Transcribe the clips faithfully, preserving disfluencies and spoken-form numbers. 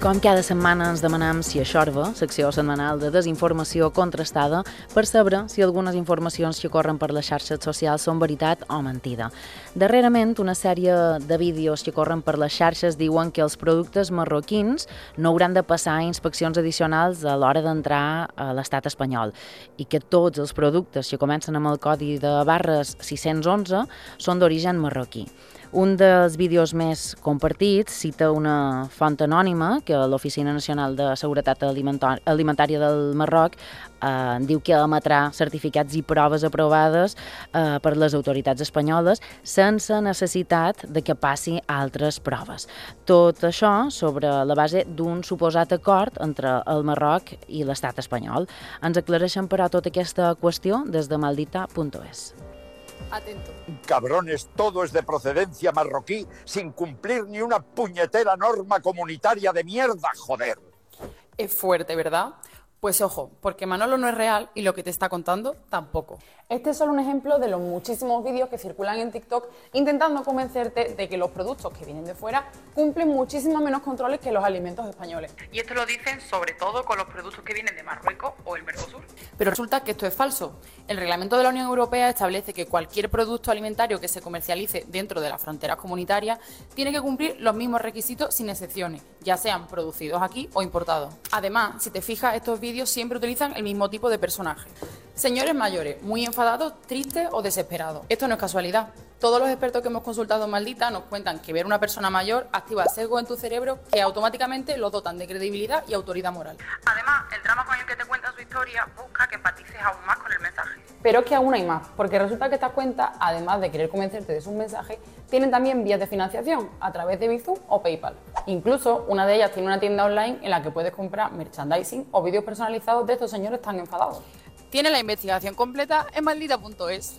Com cada setmana ens demanem si a Xorba, secció setmanal de desinformació contrastada, per saber si algunes informacions que corren per les xarxes socials són veritat o mentida. Darrerament, una sèrie de vídeos que corren per les xarxes diuen que els productes marroquins no hauran de passar inspeccions addicionals a l'hora d'entrar a l'estat espanyol i que tots els productes que comencen amb el codi de barres sis-cents onze són d'origen marroquí. Un dels vídeos més compartits cita una font anònima que l'Oficina Nacional de Seguretat Alimentària del Marroc eh, diu que emetrà certificats i proves aprovades eh, per les autoritats espanyoles sense necessitat de que passi altres proves. Tot això sobre la base d'un suposat acord entre el Marroc i l'estat espanyol. Ens aclareixen, però, tota aquesta qüestió des de maldita punto es. Atento. Cabrones, todo es de procedencia marroquí sin cumplir ni una puñetera norma comunitaria de mierda, joder. Es fuerte, ¿verdad? Pues ojo, porque Manolo no es real y lo que te está contando tampoco. Este es solo un ejemplo de los muchísimos vídeos que circulan en TikTok intentando convencerte de que los productos que vienen de fuera cumplen muchísimo menos controles que los alimentos españoles. Y esto lo dicen sobre todo con los productos que vienen de Marruecos o el Mercosur. Pero resulta que esto es falso. El reglamento de la Unión Europea establece que cualquier producto alimentario que se comercialice dentro de las fronteras comunitarias tiene que cumplir los mismos requisitos sin excepciones, ya sean producidos aquí o importados. Además, si te fijas, estos vídeos siempre utilizan el mismo tipo de personaje. Señores mayores, muy enfadados, tristes o desesperados. Esto no es casualidad. Todos los expertos que hemos consultado en Maldita nos cuentan que ver una persona mayor activa sesgos en tu cerebro que automáticamente lo dotan de credibilidad y autoridad moral. Además, el drama con el que te cuenta su historia busca que empatices aún más con el mensaje. Pero es que aún hay más, porque resulta que estas cuentas, además de querer convencerte de sus mensajes, tienen también vías de financiación a través de Bizum o PayPal. Incluso una de ellas tiene una tienda online en la que puedes comprar merchandising o vídeos personalizados de estos señores tan enfadados. Tiene la investigación completa en maldita punto es.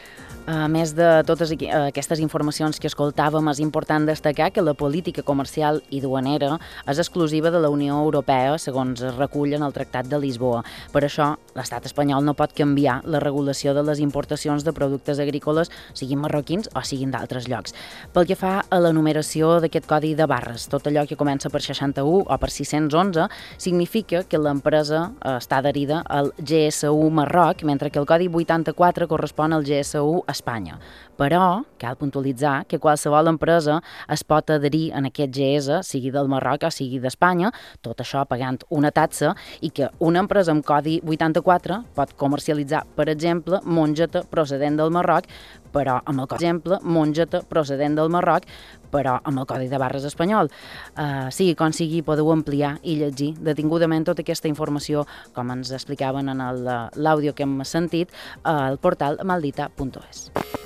A més de totes aquestes informacions que escoltàvem, és important destacar que la política comercial i duanera és exclusiva de la Unió Europea, segons es recull en el Tractat de Lisboa. Per això, l'estat espanyol no pot canviar la regulació de les importacions de productes agrícoles, siguin marroquins o siguin d'altres llocs. Pel que fa a la numeració d'aquest codi de barres, tot allò que comença per seixanta-u o per sis-cents onze significa que l'empresa està adherida al G S U Marroc, mentre que el codi vuitanta-quatre correspon al G S U Espanya. Però cal puntualitzar que qualsevol empresa es pot adherir en aquest G S, sigui del Marroc o sigui d'Espanya, tot això pagant una taxa, i que una empresa amb codi vuitanta-quatre pot comercialitzar, per exemple, mongeta procedent del Marroc, però amb el codi, exemple, mongeta procedent del Marroc, però amb el codi de barres espanyol. Uh, sigui com sigui, podeu ampliar i llegir detingudament tota aquesta informació, com ens explicaven en l'àudio que hem sentit, al portal maldita punto es.